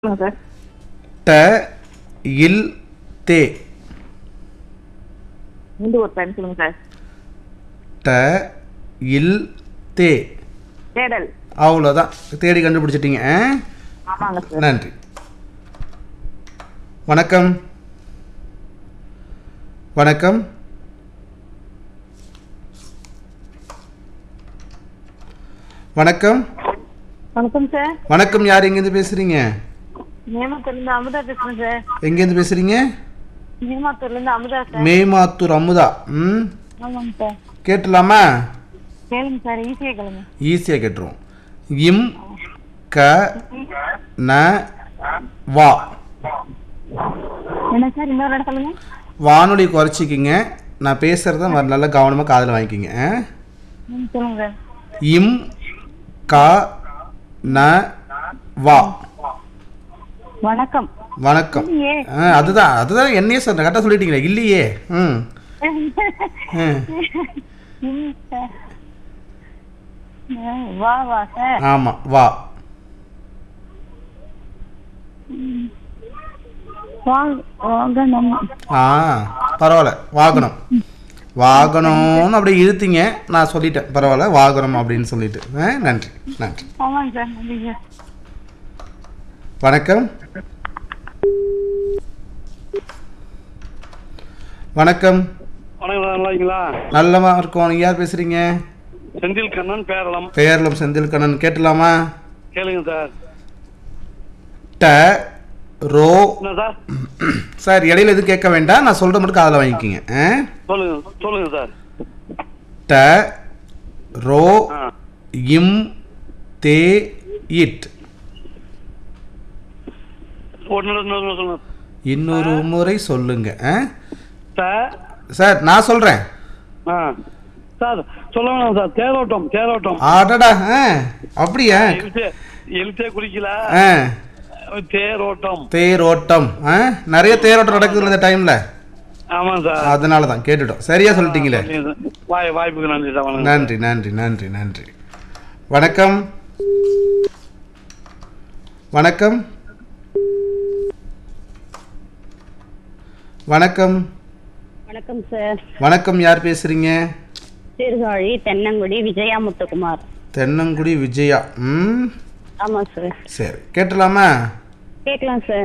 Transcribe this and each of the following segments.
Sir. ட இல் தே. மீண்டும் ஒரு டைம் சொல்லுங்க சார். ட இல் தே. தேடல். அவ்வளோதான், தேடி கண்டுபிடிச்சிட்டீங்க. ஆமாங்க சார். நன்றி. வணக்கம். வணக்கம். வணக்கம். வணக்கம் சார். வணக்கம். யார் எங்கேருந்து பேசுறீங்க? மேமாத்தூர்லேருந்து அமுதா பேசுகிறேன் சார். எங்கேருந்து பேசுறீங்க? மேமாத்தூர்லேருந்து அமுதா சார். மேமாத்தூர் அமுதா. ஆமாங்க சார். கேட்டலாமா? கேளுங்க சார், ஈஸியாக கேளுங்க. ஈஸியாக கேட்டுருவோம். இம் க ந வா. என்ன சார், இன்னொரு இடம் சொல்லுங்க. வானொலி குறைச்சிக்கிங்க, நான் பேசுகிறத நல்லா கவனமாக காதில் வாங்கிக்கிங்க. சொல்லுங்க சார். இம் க ந வா. வணக்கம். வணக்கம். அதுதான் அதுதான் என்னையே சொல்கிறேன், கரெக்டாக சொல்லிட்டீங்களே. இல்லையே. வா வா சார். ஆமாம், வா. வாகனம். பரவாயில்ல, வாகனம். வாகனம்னு அப்படியே இழுத்தீங்க, நான் சொல்லிட்டேன். பரவாயில்ல, வாகனம் அப்படின்னு சொல்லிட்டு. நன்றி நன்றி. ஆமாங்க சார், நன்றி சார். வணக்கம். வணக்கம். வணக்கம், நல்லா இருக்கீங்களா? நல்லமா இருக்கோம். நீங்கள் யார் பேசுகிறீங்க? செந்தில் கண்ணன், பேரளம். பேரளம் செந்தில் கண்ணன். கேட்டலாமா? கேளுங்க சார். ட ரோ. என்ன சார்? சார், இடையில எதுவும் கேட்க வேண்டாம், நான் சொல்கிற மட்டும் காதில் வாங்கிக்கிங்க. சொல்லுங்க சொல்லுங்க சார். ட ரோ இம் தே இட். சொல்லுங்க. இன்னொரு முறை சொல்லுங்க. சார் சார், நான் சொல்கிறேன். சார் சொல்ல வேணாம் சார். தேரோட்டம் தேரோட்டம். ஆடடா. அப்படியா? எழுத்தே குடிக்கல. தேரோட்டம் தேரோட்டம். நிறைய தேரோட்டம் நடக்குது இந்த டைம்ல. ஆமாம் சார், அதனால தான் கேட்டுட்டோம். சரியா சொல்லிட்டீங்களே. வாய்ப்புக்கு நன்றி சார். நன்றி நன்றி நன்றி நன்றி. வணக்கம். வணக்கம். வணக்கம். வணக்கம் சார். வணக்கம். யார் பேசுறீங்க? சீர்காழி தென்னங்குடி விஜயா முத்துக்குமார். தென்னங்குடி விஜயா. ஆமாம் சார். சரி, கேட்டலாமா? கேட்கலாம் சார்.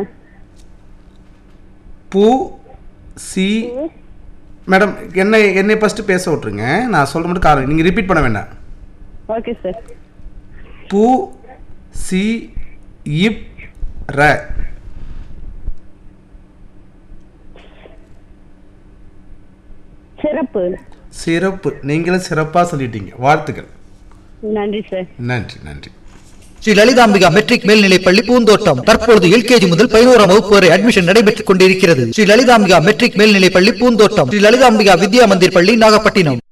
பூ சி. மேடம், என்னை ஃபஸ்ட்டு பேச விட்ருங்க, நான் சொல்ல மட்டும் காரணம் நீங்கள் ரிப்பீட் பண்ண வேண்டாம். Okay sir. பூ சி இப் ர. சிறப்பு. சிறப்பு. நீங்களும் சிறப்பாக சொல்லிட்டீங்க, வாழ்த்துக்கள். நன்றி சார். நன்றி நன்றி. ஸ்ரீ லலிதாம்பிகா மெட்ரிக் மேல்நிலைப்பள்ளி பூந்தோட்டம். தற்பொழுது எல்கேஜி முதல் 11ஆம் வகுப்பு வரை அட்மிஷன் நடைபெற்றுக் கொண்டிருக்கிறது. ஸ்ரீ லலிதாம்பிகா மெட்ரிக் மேல்நிலைப்பள்ளி பூந்தோட்டம். ஸ்ரீ லலிதாம்பிகா வித்யா மந்திர் பள்ளி, நாகப்பட்டினம்.